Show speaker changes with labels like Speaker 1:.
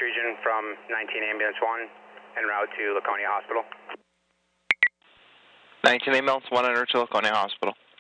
Speaker 1: region from 19 Ambulance 1 en route to Laconia Hospital.
Speaker 2: 19 Ambulance 1 en route to Laconia Hospital.